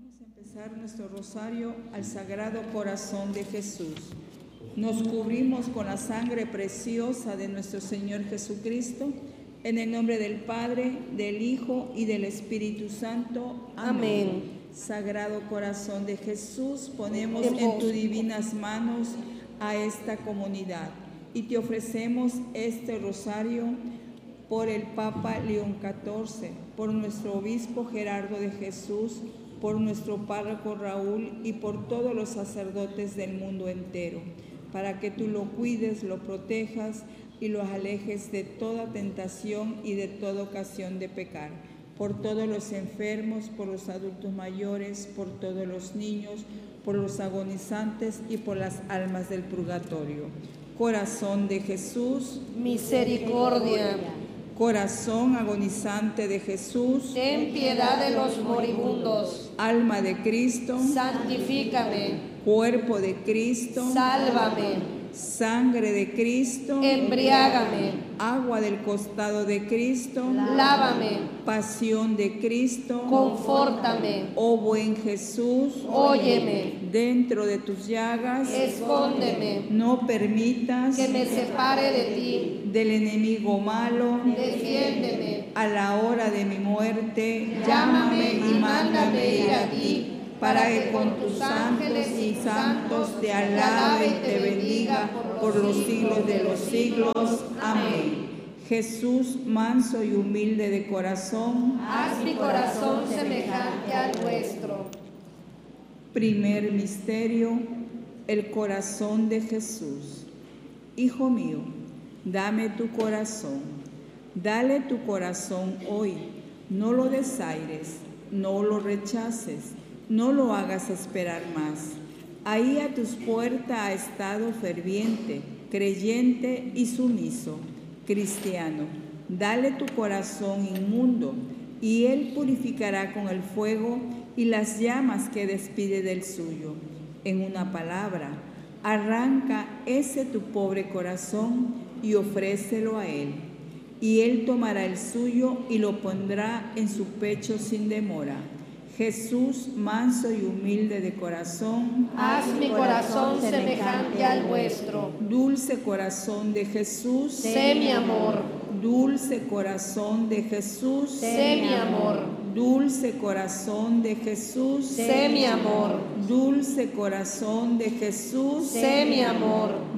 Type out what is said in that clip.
Vamos a empezar nuestro rosario al Sagrado Corazón de Jesús. Nos cubrimos con la sangre preciosa de nuestro Señor Jesucristo, en el nombre del Padre, del Hijo y del Espíritu Santo. Amén. Sagrado Corazón de Jesús, ponemos en tus divinas manos a esta comunidad y te ofrecemos este rosario por el Papa León XIV, por nuestro obispo Gerardo de Jesús, por nuestro párroco Raúl y por todos los sacerdotes del mundo entero, para que tú lo cuides, lo protejas y lo alejes de toda tentación y de toda ocasión de pecar, por todos los enfermos, por los adultos mayores, por todos los niños, por los agonizantes y por las almas del purgatorio. Corazón de Jesús, misericordia. Corazón agonizante de Jesús, ten piedad de los moribundos. Alma de Cristo, santifícame. Cuerpo de Cristo, sálvame. Sangre de Cristo, embriágame. Agua del costado de Cristo, lávame. Pasión de Cristo, confórtame. Oh buen Jesús, óyeme. Dentro de tus llagas, escóndeme. No permitas que me separe de ti. Del enemigo malo, defiéndeme. A la hora de mi muerte, llámame y mándame ir a ti, para que con tus ángeles y santos te alabe y te bendiga por los siglos de los siglos. Amén. Jesús, manso y humilde de corazón, haz mi corazón semejante al vuestro. Primer misterio, el corazón de Jesús. Hijo mío, dame tu corazón. Dale tu corazón hoy. No lo desaires, no lo rechaces. No lo hagas esperar más. Ahí a tus puertas ha estado ferviente, creyente y sumiso. Cristiano, dale tu corazón inmundo, y Él purificará con el fuego y las llamas que despide del suyo. En una palabra, arranca ese tu pobre corazón y ofrécelo a Él. Y Él tomará el suyo y lo pondrá en su pecho sin demora. Jesús, manso y humilde de corazón, haz mi corazón semejante al vuestro. Dulce corazón de Jesús, sé mi amor. Dulce corazón de Jesús, sé mi amor. Dulce corazón de Jesús, sé mi amor. Dulce corazón de Jesús, sé mi amor.